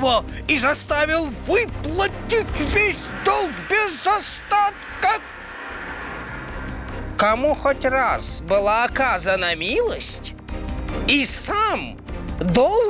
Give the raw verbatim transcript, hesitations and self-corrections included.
его и заставил выплатить весь долг без остатка. Кому хоть раз была оказана милость, и сам долг